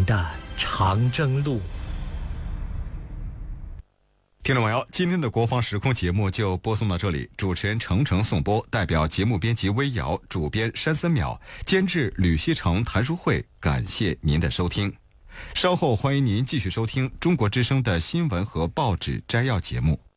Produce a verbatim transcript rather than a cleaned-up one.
的长征路。 听众朋友，今天的国防时空节目就播送到这里，主持人程程颂播，代表节目编辑微瑶，主编山森淼，监制吕锡成、谭淑慧，感谢您的收听。稍后欢迎您继续收听中国之声的新闻和报纸摘要节目。